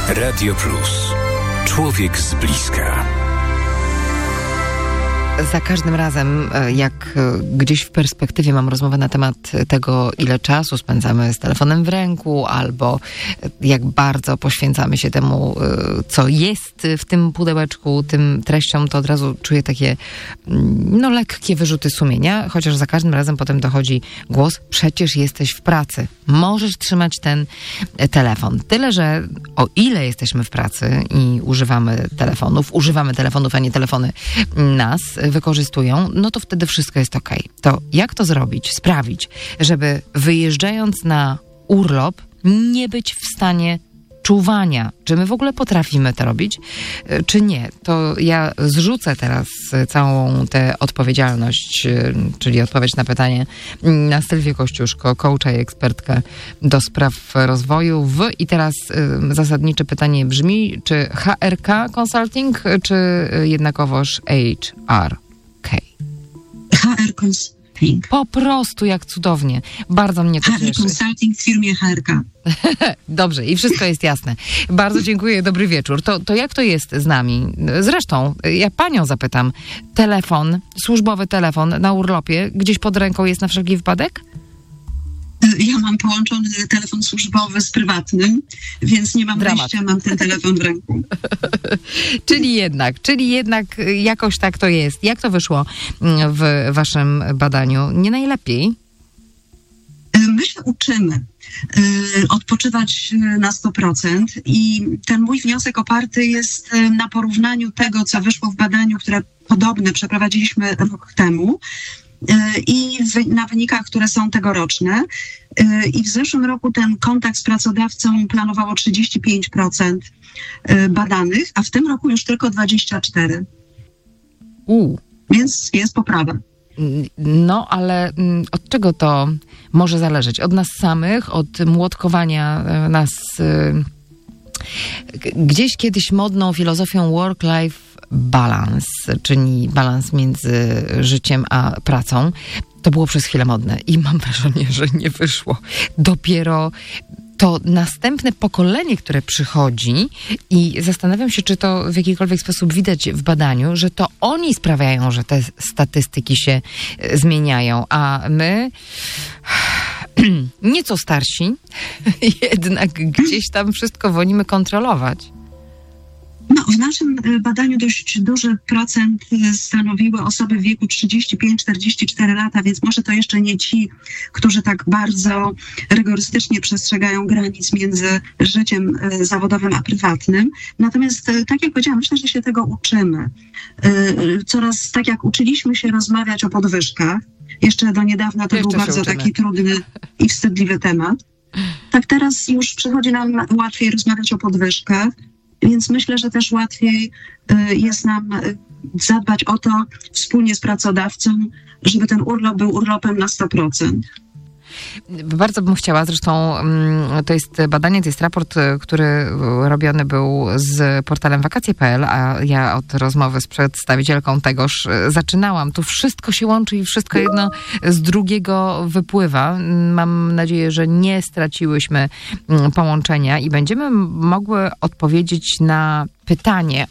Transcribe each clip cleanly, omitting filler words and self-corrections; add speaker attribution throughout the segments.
Speaker 1: Radio Plus. Człowiek z bliska.
Speaker 2: Za każdym razem, jak gdzieś w perspektywie mam rozmowę na temat tego, ile czasu spędzamy z telefonem w ręku, albo jak bardzo poświęcamy się temu, co jest w tym pudełeczku, tym treściom, to od razu czuję takie lekkie wyrzuty sumienia, chociaż za każdym razem potem dochodzi głos: przecież jesteś w pracy, możesz trzymać ten telefon. Tyle, że o ile jesteśmy w pracy i używamy telefonów, a nie telefony nas wykorzystują, no to wtedy wszystko jest okej. To jak to zrobić? Sprawić, żeby wyjeżdżając na urlop nie być w stanie czuwania. Czy my w ogóle potrafimy to robić, czy nie? To ja zrzucę teraz całą tę odpowiedzialność, czyli odpowiedź na pytanie, na Sylwię Kościuszko, coacha i ekspertkę do spraw rozwoju. I teraz zasadnicze pytanie brzmi, czy HRK Consulting, czy jednakowoż HRK?
Speaker 3: HR Consulting.
Speaker 2: Po prostu jak cudownie. Bardzo mnie to cieszy.
Speaker 3: HR Consulting w firmie HRK.
Speaker 2: Dobrze, i wszystko jest jasne. Bardzo dziękuję, dobry wieczór. To jak to jest z nami? Zresztą, ja panią zapytam, służbowy telefon na urlopie gdzieś pod ręką jest na wszelki wypadek?
Speaker 3: Ja mam połączony telefon służbowy z prywatnym, więc nie mam wyjścia, mam ten telefon w ręku.
Speaker 2: Czyli jednak jakoś tak to jest. Jak to wyszło w waszym badaniu? Nie najlepiej?
Speaker 3: My się uczymy odpoczywać na 100% i ten mój wniosek oparty jest na porównaniu tego, co wyszło w badaniu, które podobne przeprowadziliśmy rok temu, i na wynikach, które są tegoroczne. I w zeszłym roku ten kontakt z pracodawcą planowało 35% badanych, a w tym roku już tylko 24%. Więc jest poprawa.
Speaker 2: No, ale od czego to może zależeć? Od nas samych, od młotkowania nas gdzieś kiedyś modną filozofią work-life balance, czyli balans między życiem a pracą. To było przez chwilę modne i mam wrażenie, że nie wyszło. Dopiero to następne pokolenie, które przychodzi, i zastanawiam się, czy to w jakikolwiek sposób widać w badaniu, że to oni sprawiają, że te statystyki się zmieniają, a my nieco starsi jednak gdzieś tam wszystko wolimy kontrolować.
Speaker 3: No, w naszym badaniu dość duży procent stanowiły osoby w wieku 35-44 lata, więc może to jeszcze nie ci, którzy tak bardzo rygorystycznie przestrzegają granic między życiem zawodowym a prywatnym. Natomiast, tak jak powiedziałam, myślę, że się tego uczymy. Coraz, tak jak uczyliśmy się rozmawiać o podwyżkach, jeszcze do niedawna to był bardzo taki trudny i wstydliwy temat, tak teraz już przychodzi nam łatwiej rozmawiać o podwyżkach. Więc myślę, że też łatwiej jest nam zadbać o to wspólnie z pracodawcą, żeby ten urlop był urlopem na 100%.
Speaker 2: Bardzo bym chciała, zresztą to jest badanie, to jest raport, który robiony był z portalem wakacje.pl, a ja od rozmowy z przedstawicielką tegoż zaczynałam. Tu wszystko się łączy i wszystko jedno z drugiego wypływa. Mam nadzieję, że nie straciłyśmy połączenia i będziemy mogły odpowiedzieć na pytanie,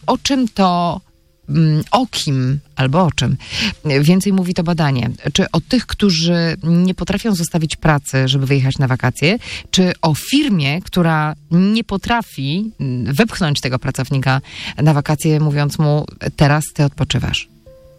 Speaker 2: o kim albo o czym więcej mówi to badanie. Czy o tych, którzy nie potrafią zostawić pracy, żeby wyjechać na wakacje, czy o firmie, która nie potrafi wepchnąć tego pracownika na wakacje, mówiąc mu: teraz ty odpoczywasz?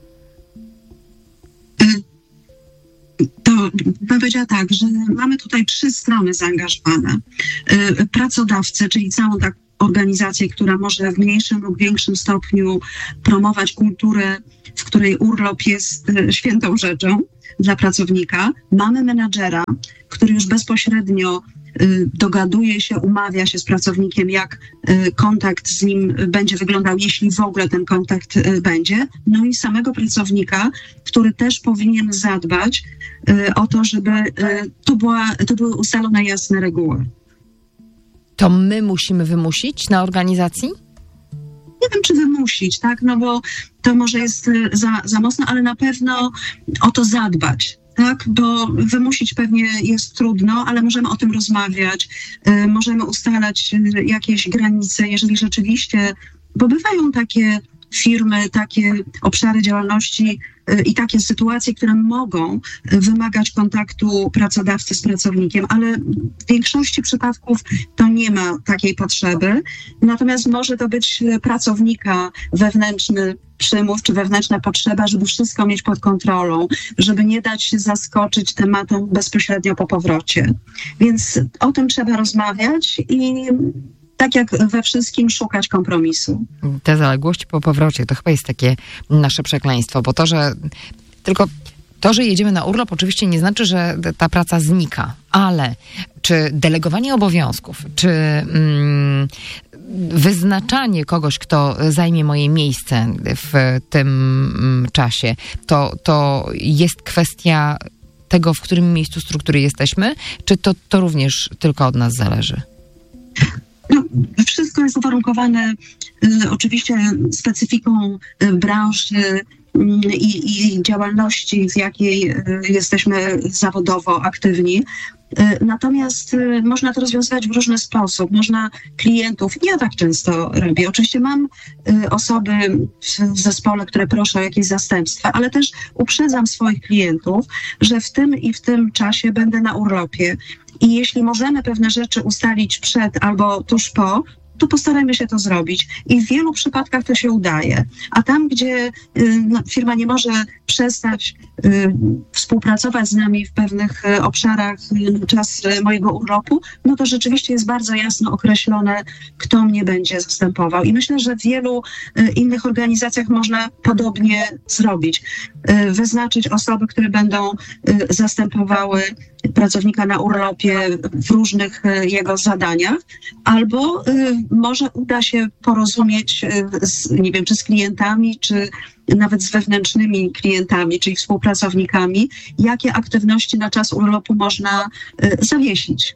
Speaker 3: To bym powiedziała tak, że mamy tutaj 3 strony zaangażowane. Pracodawcy, czyli całą tak organizację, która może w mniejszym lub większym stopniu promować kulturę, w której urlop jest świętą rzeczą dla pracownika. Mamy menadżera, który już bezpośrednio dogaduje się, umawia się z pracownikiem, jak kontakt z nim będzie wyglądał, jeśli w ogóle ten kontakt będzie. No i samego pracownika, który też powinien zadbać o to, żeby to były ustalone jasne reguły.
Speaker 2: To my musimy wymusić na organizacji?
Speaker 3: Nie wiem, czy wymusić, tak? No bo to może jest za mocno, ale na pewno o to zadbać. tak? Bo wymusić pewnie jest trudno, ale możemy o tym rozmawiać, możemy ustalać jakieś granice, jeżeli rzeczywiście, bo bywają takie firmy, takie obszary działalności i takie sytuacje, które mogą wymagać kontaktu pracodawcy z pracownikiem, ale w większości przypadków to nie ma takiej potrzeby. Natomiast może to być pracownika wewnętrzny przymus czy wewnętrzna potrzeba, żeby wszystko mieć pod kontrolą, żeby nie dać się zaskoczyć tematem bezpośrednio po powrocie. Więc o tym trzeba rozmawiać i tak jak we wszystkim szukać kompromisu.
Speaker 2: Te zaległości po powrocie to chyba jest takie nasze przekleństwo, bo to, że jedziemy na urlop, oczywiście nie znaczy, że ta praca znika, ale czy delegowanie obowiązków, czy wyznaczanie kogoś, kto zajmie moje miejsce w tym czasie, to jest kwestia tego, w którym miejscu struktury jesteśmy, czy to również tylko od nas zależy?
Speaker 3: No, wszystko jest uwarunkowane oczywiście specyfiką branży i działalności, w jakiej jesteśmy zawodowo aktywni. Natomiast można to rozwiązywać w różny sposób. Można klientów, ja tak często robię. Oczywiście mam osoby w zespole, które proszą o jakieś zastępstwa, ale też uprzedzam swoich klientów, że w tym i w tym czasie będę na urlopie. I jeśli możemy pewne rzeczy ustalić przed albo tuż po, to postarajmy się to zrobić. I w wielu przypadkach to się udaje. A tam, gdzie firma nie może przestać współpracować z nami w pewnych obszarach na czas mojego urlopu, no to rzeczywiście jest bardzo jasno określone, kto mnie będzie zastępował. I myślę, że w wielu innych organizacjach można podobnie zrobić. Wyznaczyć osoby, które będą zastępowały pracownika na urlopie w różnych jego zadaniach, albo może uda się porozumieć nie wiem, czy z klientami, czy nawet z wewnętrznymi klientami, czyli współpracownikami, jakie aktywności na czas urlopu można zawiesić.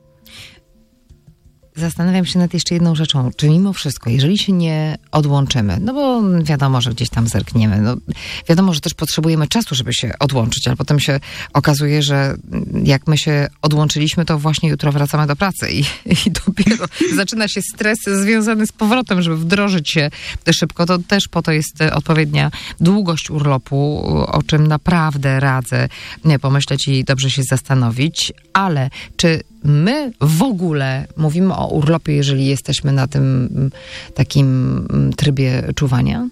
Speaker 2: Zastanawiam się nad jeszcze jedną rzeczą. Czy mimo wszystko, jeżeli się nie odłączymy, no bo wiadomo, że gdzieś tam zerkniemy, no wiadomo, że też potrzebujemy czasu, żeby się odłączyć, ale potem się okazuje, że jak my się odłączyliśmy, to właśnie jutro wracamy do pracy i dopiero zaczyna się stres związany z powrotem, żeby wdrożyć się szybko. To też po to jest odpowiednia długość urlopu, o czym naprawdę radzę pomyśleć i dobrze się zastanowić, ale czy my w ogóle mówimy o urlopie, jeżeli jesteśmy na tym takim trybie czuwania?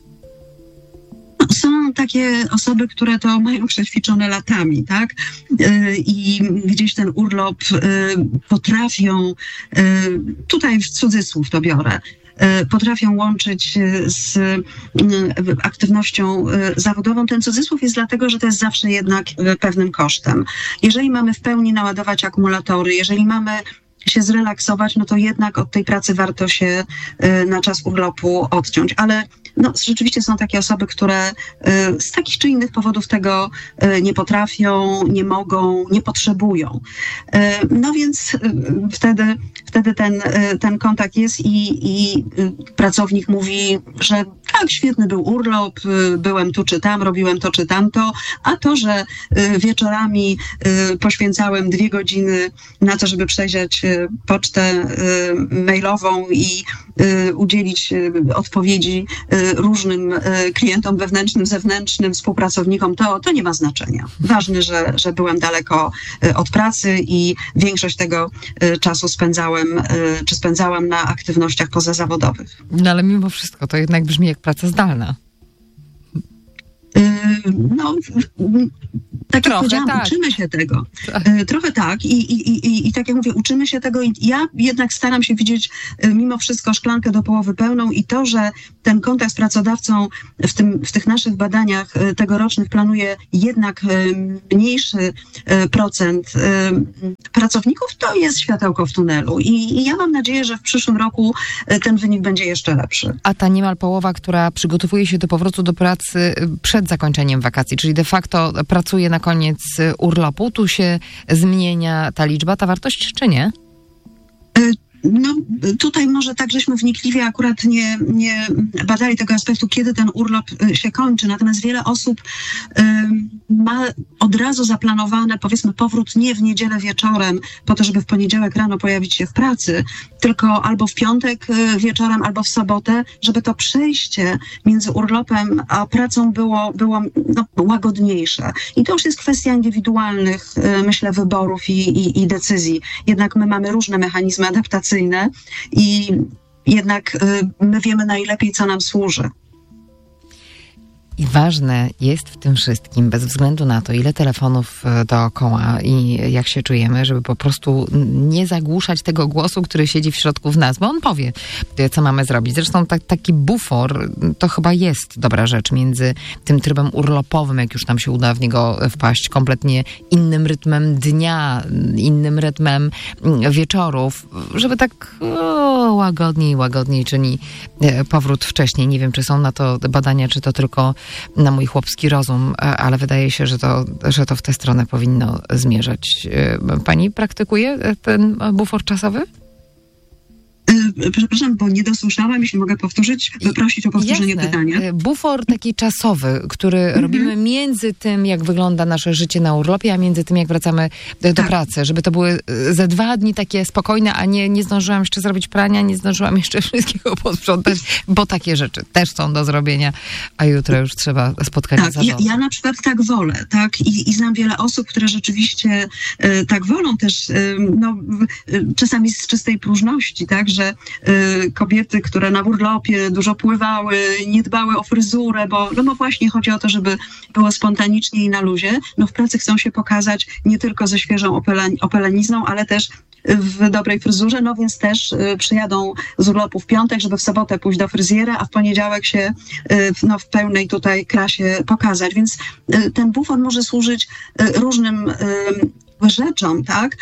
Speaker 3: Są takie osoby, które to mają przećwiczone latami, tak? I gdzieś ten urlop potrafią, tutaj w cudzysłów to biorę, potrafią łączyć z aktywnością zawodową. Ten cudzysłów jest dlatego, że to jest zawsze jednak pewnym kosztem. Jeżeli mamy w pełni naładować akumulatory, jeżeli mamy się zrelaksować, no to jednak od tej pracy warto się na czas urlopu odciąć. Ale no, rzeczywiście są takie osoby, które z takich czy innych powodów tego nie potrafią, nie mogą, nie potrzebują. No więc wtedy ten kontakt jest i pracownik mówi, że tak, świetny był urlop, byłem tu czy tam, robiłem to czy tamto, a to, że wieczorami poświęcałem 2 godziny na to, żeby przejrzeć pocztę mailową i udzielić odpowiedzi różnym klientom wewnętrznym, zewnętrznym, współpracownikom, to nie ma znaczenia. Ważne, że byłem daleko od pracy i większość tego czasu spędzałam na aktywnościach pozazawodowych.
Speaker 2: No ale mimo wszystko to jednak brzmi jak praca zdalna.
Speaker 3: No, tak jak powiedziałam, tak. Uczymy się tego. Trochę tak i tak jak mówię, uczymy się tego i ja jednak staram się widzieć mimo wszystko szklankę do połowy pełną i to, że ten kontakt z pracodawcą w tych naszych badaniach tegorocznych planuje jednak mniejszy procent pracowników, to jest światełko w tunelu i ja mam nadzieję, że w przyszłym roku ten wynik będzie jeszcze lepszy.
Speaker 2: A ta niemal połowa, która przygotowuje się do powrotu do pracy przed zakończeniem wakacji, czyli de facto pracuje na koniec urlopu, tu się zmienia ta liczba, ta wartość, czy nie?
Speaker 3: No, tutaj może tak, żeśmy wnikliwie akurat nie badali tego aspektu, kiedy ten urlop się kończy. Natomiast wiele osób ma od razu zaplanowany, powiedzmy, powrót nie w niedzielę wieczorem, po to, żeby w poniedziałek rano pojawić się w pracy, tylko albo w piątek wieczorem, albo w sobotę, żeby to przejście między urlopem a pracą było łagodniejsze. I to już jest kwestia indywidualnych, myślę, wyborów i decyzji. Jednak my mamy różne mechanizmy adaptacyjne i jednak my wiemy najlepiej, co nam służy.
Speaker 2: I ważne jest w tym wszystkim, bez względu na to, ile telefonów dookoła i jak się czujemy, żeby po prostu nie zagłuszać tego głosu, który siedzi w środku w nas, bo on powie, co mamy zrobić. Zresztą taki bufor to chyba jest dobra rzecz między tym trybem urlopowym, jak już nam się uda w niego wpaść, kompletnie innym rytmem dnia, innym rytmem wieczorów, żeby tak łagodniej czyni powrót wcześniej. Nie wiem, czy są na to badania, czy to tylko na mój chłopski rozum, ale wydaje się, że to w tę stronę powinno zmierzać. Pani praktykuje ten bufor czasowy?
Speaker 3: Przepraszam, bo nie dosłyszałam, jeśli mogę powtórzyć, prosić o powtórzenie pytania.
Speaker 2: Bufor taki czasowy, który robimy między tym, jak wygląda nasze życie na urlopie, a między tym, jak wracamy do pracy. Żeby to były ze 2 dni takie spokojne, a nie zdążyłam jeszcze zrobić prania, nie zdążyłam jeszcze wszystkiego posprzątać, bo takie rzeczy też są do zrobienia, a jutro już trzeba spotkania z zarządem.
Speaker 3: Ja na przykład tak wolę, tak? I znam wiele osób, które rzeczywiście tak wolą też, czasami z czystej próżności, tak? Że kobiety, które na urlopie dużo pływały, nie dbały o fryzurę, bo właśnie chodzi o to, żeby było spontanicznie i na luzie, w pracy chcą się pokazać nie tylko ze świeżą opelenizną, ale też w dobrej fryzurze, więc też przyjadą z urlopu w piątek, żeby w sobotę pójść do fryzjera, a w poniedziałek się w pełnej tutaj krasie pokazać. Więc ten bufor może służyć różnym rzeczom, tak?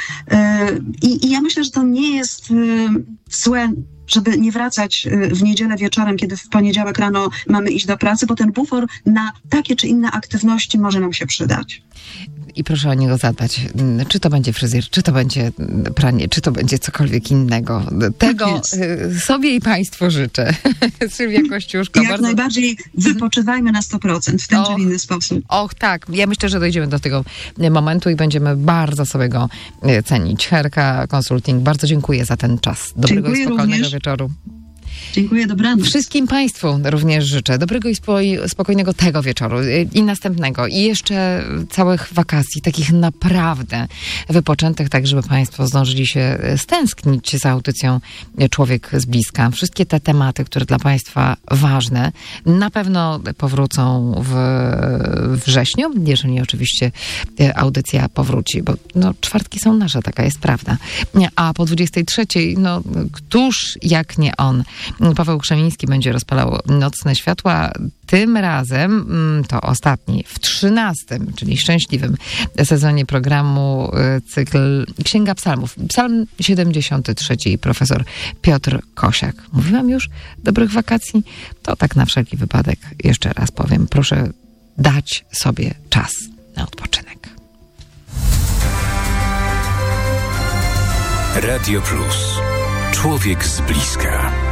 Speaker 3: I ja myślę, że to nie jest złe, żeby nie wracać w niedzielę wieczorem, kiedy w poniedziałek rano mamy iść do pracy, bo ten bufor na takie czy inne aktywności może nam się przydać.
Speaker 2: I proszę o niego zadbać. Czy to będzie fryzjer, czy to będzie pranie, czy to będzie cokolwiek innego. Tego sobie i państwu życzę. Sylwia Kościuszko.
Speaker 3: Jak najbardziej wypoczywajmy na 100% w ten czy w inny sposób.
Speaker 2: Tak. Ja myślę, że dojdziemy do tego momentu i będziemy bardzo sobie go cenić. Herka Consulting, bardzo dziękuję za ten czas. Dobrego i spokojnego wieczoru.
Speaker 3: Dziękuję, dobranoc.
Speaker 2: Wszystkim państwu również życzę dobrego i spokojnego tego wieczoru i następnego. I jeszcze całych wakacji, takich naprawdę wypoczętych, tak żeby państwo zdążyli się stęsknić za audycją Człowiek z bliska. Wszystkie te tematy, które dla państwa ważne, na pewno powrócą w wrześniu, jeżeli oczywiście audycja powróci, bo czwartki są nasze, taka jest prawda. A po 23:00, któż jak nie on, Paweł Krzemiński będzie rozpalał nocne światła. Tym razem to ostatni, w 13., czyli szczęśliwym sezonie programu cykl Księga Psalmów. Psalm 73 i profesor Piotr Kosiak. Mówiłam już dobrych wakacji? To tak na wszelki wypadek jeszcze raz powiem. Proszę dać sobie czas na odpoczynek.
Speaker 1: Radio Plus. Człowiek z bliska.